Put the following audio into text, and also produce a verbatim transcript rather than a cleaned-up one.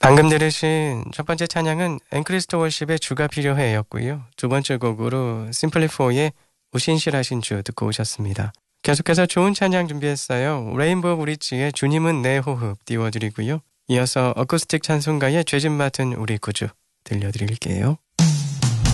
방금 들으신 첫 번째 찬양은 앵크리스트 월십의 주가 필요해였고요. 두 번째 곡으로 심플리4의 우신실하신 주 듣고 오셨습니다. 계속해서 좋은 찬양 준비했어요. 레인보우 브릿지의 주님은 내 호흡 띄워드리고요. 이어서 어쿠스틱 찬송가의 죄짐 맡은 우리 구주 들려드릴게요.